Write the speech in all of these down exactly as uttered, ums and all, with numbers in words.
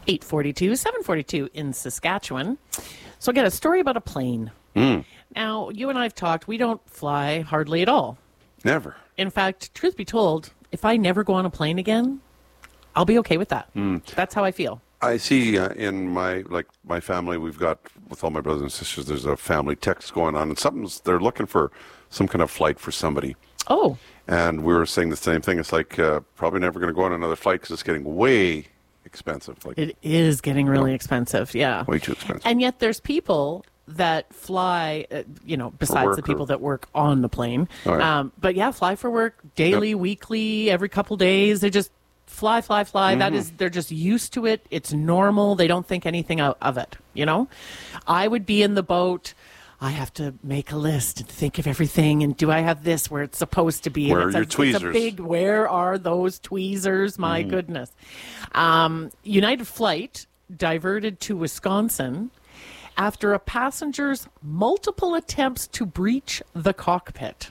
eight forty-two, seven forty-two in Saskatchewan. So I got a story about a plane. Mm. Now, you and I have talked. We don't fly hardly at all. Never. In fact, truth be told, if I never go on a plane again, I'll be okay with that. Mm. That's how I feel. I see uh, in my like my family, we've got, with all my brothers and sisters, there's a family text going on, and something's, they're looking for some kind of flight for somebody. Oh. And we were saying the same thing. It's like uh, probably never going to go on another flight because it's getting way expensive. Like It is getting really you know, expensive, yeah. way too expensive. And yet there's people that fly, uh, you know, besides the people or... that work on the plane. Oh, yeah. Um, but yeah, fly for work daily, yep. weekly, every couple days. They just fly, fly, fly. Mm-hmm. That is, they're just used to it. It's normal. They don't think anything of, of it, you know? I would be in the boat. I have to make a list and think of everything. And do I have this where it's supposed to be? Where and it's are a, your tweezers? It's a big, where are those tweezers? My mm. goodness. Um, United Flight diverted to Wisconsin after a passenger's multiple attempts to breach the cockpit.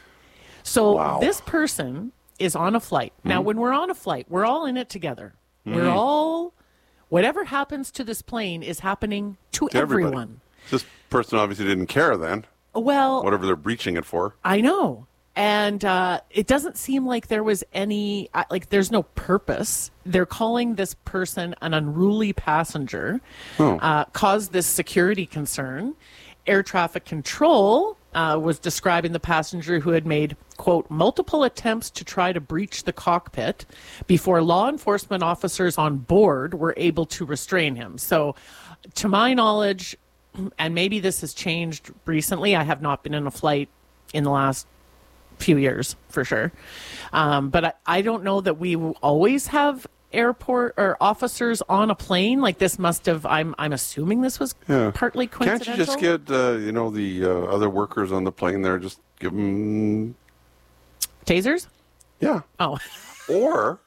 So wow. this person is on a flight. Mm. Now, when we're on a flight, we're all in it together. Mm. We're all, whatever happens to this plane is happening to, to everyone. Everybody. This person obviously didn't care then. Well, whatever they're breaching it for. I know. And uh, it doesn't seem like there was any, uh, like there's no purpose. They're calling this person an unruly passenger, oh. uh, caused this security concern. Air traffic control uh, was describing the passenger who had made, quote, multiple attempts to try to breach the cockpit before law enforcement officers on board were able to restrain him. So to my knowledge, and maybe this has changed recently, I have not been in a flight in the last few years for sure. Um, but I, I don't know that we will always have airport or officers on a plane. Like this must have, I'm I'm assuming this was yeah. partly coincidental. Can't you just get, uh, you know, the uh, other workers on the plane there, just give them... tasers? Yeah. Oh. Or,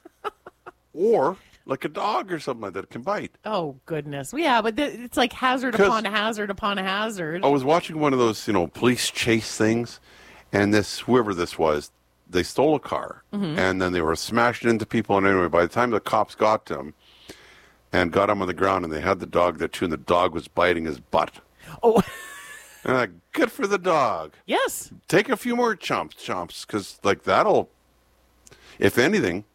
or... like a dog or something like that can bite. Oh, goodness. Yeah, but th- it's like hazard upon hazard upon hazard. I was watching one of those, you know, police chase things, and this, whoever this was, they stole a car, mm-hmm. and then they were smashing into people, and anyway, by the time the cops got to him and got him on the ground, and they had the dog there too, and the dog was biting his butt. Oh. And I'm like, good for the dog. Yes. Take a few more chomps, chomps, because, like, that'll, if anything...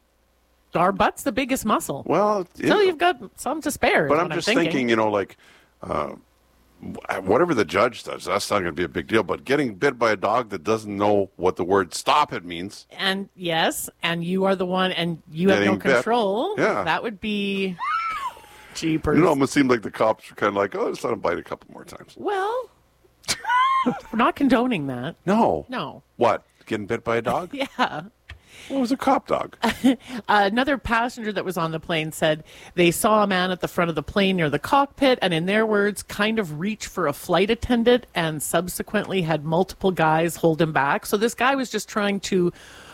Our butt's the biggest muscle. Well, so you've got some to spare. But I'm just I'm thinking. thinking, you know, like uh, whatever the judge does, that's not going to be a big deal. But getting bit by a dog that doesn't know what the word "stop" it means, and yes, and you are the one, and you have no control. Bit. Yeah, that would be jeepers. You know, it almost seemed like the cops were kind of like, "Oh, just let him bite a couple more times." Well, we're not condoning that. No, no. What? Getting bit by a dog? Yeah. Well, it was a cop dog. Another passenger that was on the plane said they saw a man at the front of the plane near the cockpit and, in their words, kind of reach for a flight attendant and subsequently had multiple guys hold him back. So this guy was just trying to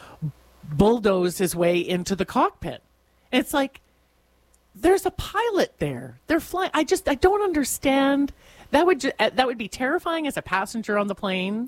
bulldoze his way into the cockpit. And it's like, there's a pilot there. They're flying. I just, I don't understand. That would, ju- that would be terrifying as a passenger on the plane.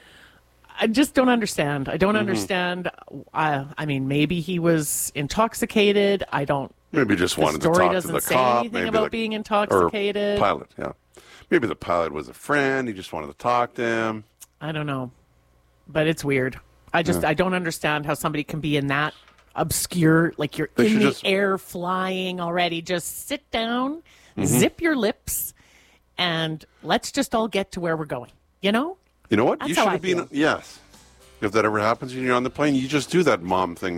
I just don't understand. I don't mm-hmm. understand. I, I mean, maybe he was intoxicated. I don't. Maybe just wanted to talk to the cop. The story doesn't say anything about the, being intoxicated. Or pilot, yeah. Maybe the pilot was a friend. He just wanted to talk to him. I don't know. But it's weird. I just, yeah. I don't understand how somebody can be in that obscure, like you're they in the just... air flying already. Just sit down, mm-hmm. zip your lips, and let's just all get to where we're going. You know? You know what? That's you should how have I been, feel. yes. If that ever happens and you're on the plane, you just do that mom thing.